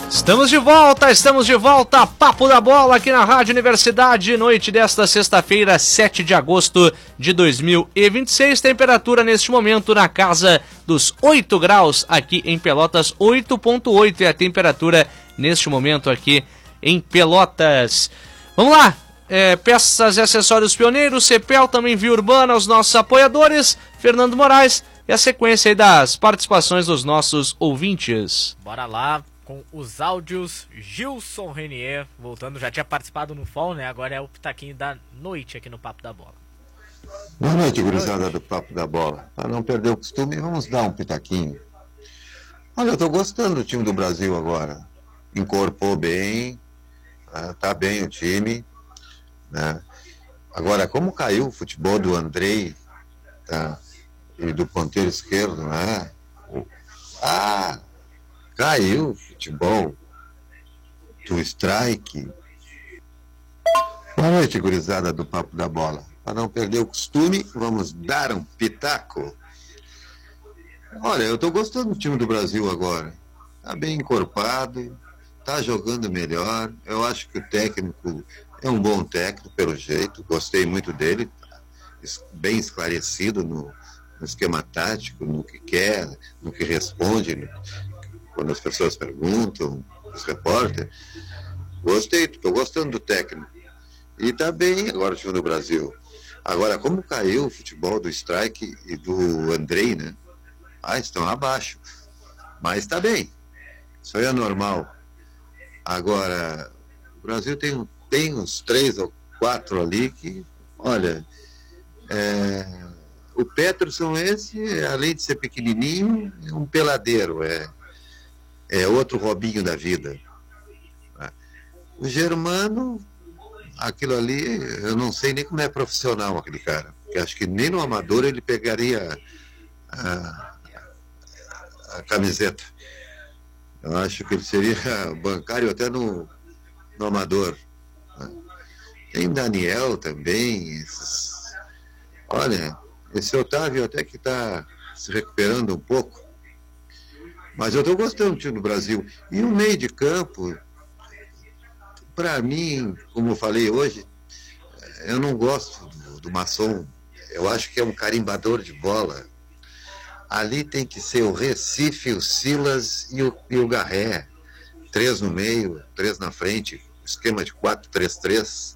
Estamos de volta, Papo da Bola aqui na Rádio Universidade, noite desta sexta-feira, 7 de agosto de 2026, temperatura neste momento na casa dos 8 graus aqui em Pelotas, 8,8 é a temperatura neste momento aqui em Pelotas. Vamos lá, peças e acessórios pioneiros, Cepel, também Via Urbana, os nossos apoiadores, Fernando Moraes e a sequência aí das participações dos nossos ouvintes. Bora lá. Com os áudios, Gilson Renier, voltando, já tinha participado no FOL, né? Agora é o pitaquinho da noite aqui no Papo da Bola. Boa noite, gurizada do Papo da Bola. Para não perder o costume, vamos dar um pitaquinho. Olha, eu tô gostando do time do Brasil agora. Incorporou bem, tá bem o time, né? Agora, como caiu o futebol do Andrei, tá? E do ponteiro esquerdo, né? Caiu o futebol do Strike. Boa noite, gurizada do Papo da Bola. Para não perder o costume, vamos dar um pitaco. Olha, eu tô gostando do time do Brasil agora. Tá bem encorpado, tá jogando melhor. Eu acho que o técnico é um bom técnico, pelo jeito. Gostei muito dele. Bem esclarecido no esquema tático, no que quer, no que responde, quando as pessoas perguntam, os repórteres. Gostei, estou gostando do técnico. E tá bem agora o time do Brasil. Agora, como caiu o futebol do Strike e do Andrei, né? Estão abaixo. Mas tá bem. Isso aí é normal. Agora, o Brasil tem uns 3 ou 4 ali que, olha, o Peterson esse, além de ser pequenininho, é um peladeiro, é outro Robinho da vida. O Germano, aquilo ali, eu não sei nem como é profissional aquele cara, porque acho que nem no amador ele pegaria a camiseta. Eu acho que ele seria bancário até no amador. Tem Daniel também. Olha, esse Otávio até que está se recuperando um pouco. Mas eu estou gostando do time do Brasil. E o meio de campo, para mim, como eu falei hoje, eu não gosto do Masson. Eu acho que é um carimbador de bola. Ali tem que ser o Recife, o Silas e o Garré. 3 no meio, 3 na frente, esquema de 4-3-3.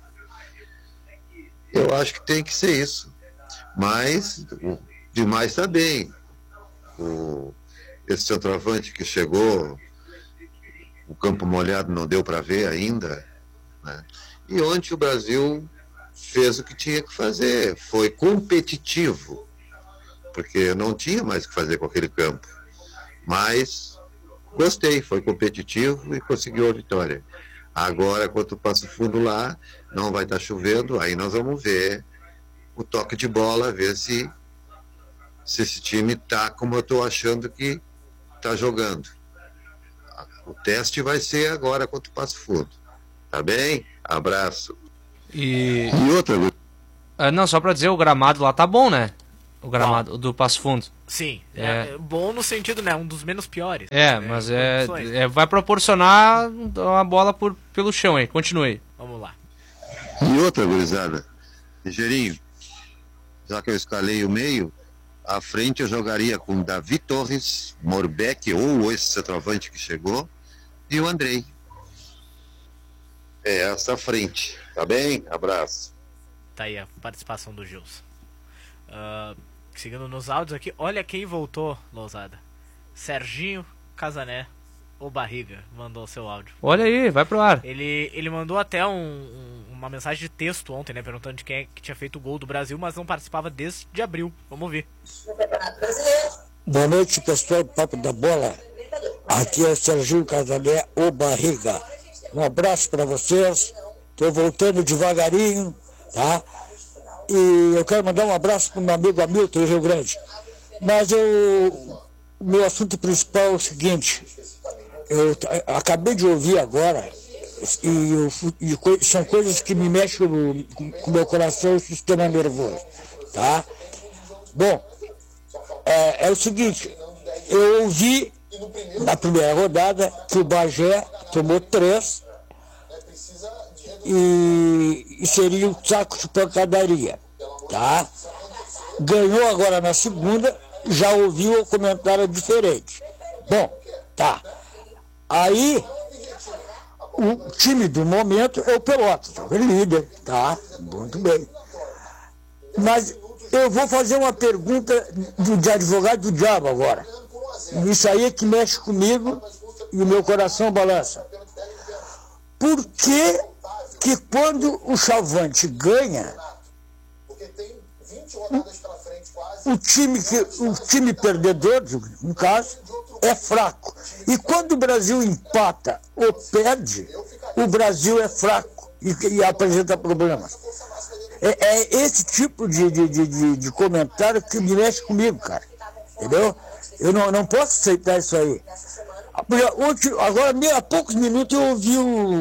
Eu acho que tem que ser isso. Mas demais está bem. Esse centroavante que chegou, o campo molhado não deu para ver ainda, né? E ontem o Brasil fez o que tinha que fazer, foi competitivo, porque não tinha mais o que fazer com aquele campo. Mas gostei, foi competitivo e conseguiu a vitória. Agora, quando o Passo Fundo lá, não vai estar chovendo, aí nós vamos ver o toque de bola, ver se esse time tá como eu estou achando que está jogando. O teste vai ser agora contra o Passo Fundo. Tá bem? Abraço. E outra... não, só para dizer, o gramado lá tá bom, né? O gramado do Passo Fundo. Sim, é bom no sentido, né? Um dos menos piores. Mas vai proporcionar uma bola pelo chão aí. Continue. Vamos lá. E outra, gurizada. Ligeirinho, já que eu escalei o meio, à frente eu jogaria com Davi Torres, Morbeck ou esse centroavante que chegou e o Andrei. Essa frente, tá bem? Abraço. Tá aí a participação do Gilson. Seguindo nos áudios aqui, olha quem voltou, Lousada. Serginho Casané, o Barriga, mandou seu áudio. Olha aí, vai pro ar. Ele mandou até uma mensagem de texto ontem, né, perguntando de quem é que tinha feito o gol do Brasil, mas não participava desde abril. Vamos ouvir. Boa noite, pessoal do Papo da Bola. Aqui é o Serginho Casané, o Barriga. Um abraço para vocês. Tô voltando devagarinho, tá? E eu quero mandar um abraço pro meu amigo Hamilton, em Rio Grande. Mas o meu assunto principal é o seguinte. Eu acabei de ouvir agora, e são coisas que me mexem com o meu coração e o sistema nervoso, tá? Bom, é o seguinte, eu ouvi na primeira rodada que o Bagé tomou 3 e seria um saco de pancadaria, tá? Ganhou agora na segunda, já ouviu o comentário diferente. Bom, tá. Aí, o time do momento é o Pelotas, o líder, tá? Muito bem. Mas eu vou fazer uma pergunta de advogado do diabo agora. Isso aí é que mexe comigo e o meu coração balança. Por que quando o Chavante ganha, o time perdedor, no caso, é fraco? E quando o Brasil empata ou perde, o Brasil é fraco e apresenta problemas. É esse tipo de comentário que me mexe comigo, cara. Entendeu? Eu não posso aceitar isso aí. Agora, há poucos minutos, eu ouvi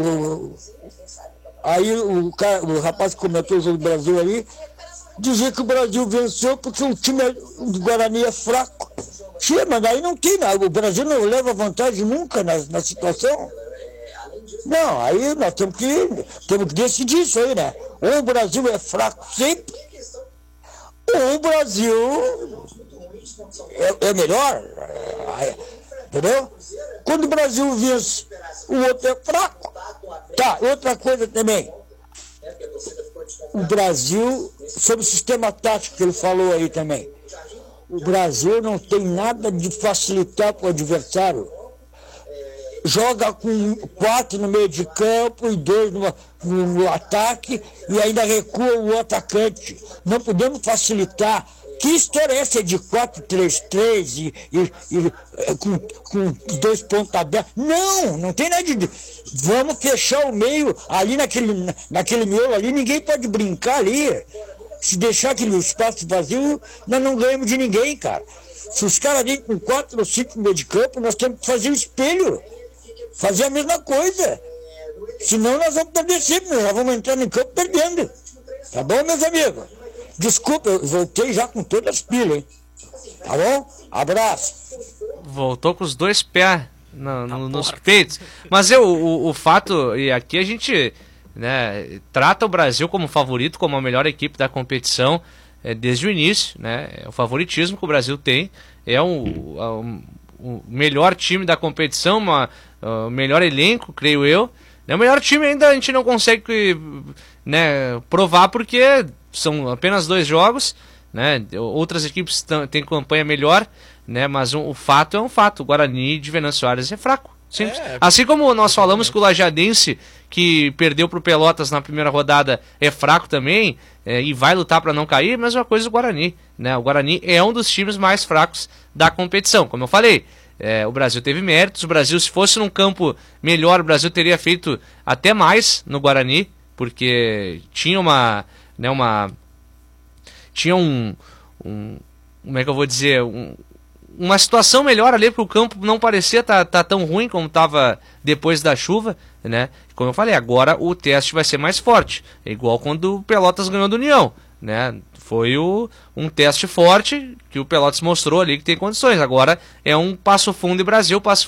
o rapaz que comentou o jogo do Brasil ali, dizer que o Brasil venceu porque o time do Guarani é fraco. Sim, mas aí não tem nada. O Brasil não leva vantagem nunca na situação. Não, aí nós temos que decidir isso aí, né? Ou o Brasil é fraco sempre, ou o Brasil é melhor. Entendeu? Quando o Brasil vence, o outro é fraco. Tá, outra coisa também. O Brasil, sobre o sistema tático que ele falou aí também, o Brasil não tem nada de facilitar para o adversário. Joga com 4 no meio de campo e 2 no ataque e ainda recua o atacante. Não podemos facilitar. Que história é essa de 4-3-3 e com 2 pontos abertos? Não tem nada de... Vamos fechar o meio ali naquele miolo ali, ninguém pode brincar ali. Se deixar aquele espaço vazio, nós não ganhamos de ninguém, cara. Se os caras vêm com 4 ou 5 no meio de campo, nós temos que fazer o espelho. Fazer a mesma coisa. Senão nós vamos perder sempre, nós vamos entrar no campo perdendo. Tá bom, meus amigos? Desculpa, eu voltei já com todas as pilas, hein? Tá bom? Abraço. Voltou com os 2 pés nos peitos. Mas o fato, e aqui a gente, né, trata o Brasil como favorito, como a melhor equipe da competição desde o início, né? O favoritismo que o Brasil tem é o melhor time da competição, o melhor elenco, creio eu. O melhor time ainda a gente não consegue, né, provar porque são apenas 2 jogos, né? Outras equipes têm campanha melhor, né? Mas o fato é um fato. O Guarani de Venâncio Aires é fraco. Simples. Assim como nós falamos que o Lajadense, que perdeu para o Pelotas na primeira rodada, é fraco também, e vai lutar para não cair, mesma coisa o Guarani, né? O Guarani é um dos times mais fracos da competição. Como eu falei, o Brasil teve méritos. O Brasil, se fosse num campo melhor, o Brasil teria feito até mais no Guarani, porque tinha tinha como é que eu vou dizer, uma situação melhor ali, porque o campo não parecia tá tão ruim como estava depois da chuva, né? Como eu falei, agora o teste vai ser mais forte, é igual quando o Pelotas ganhou do União, né? Foi um teste forte que o Pelotas mostrou ali que tem condições. Agora é um passo fundo e Brasil, passo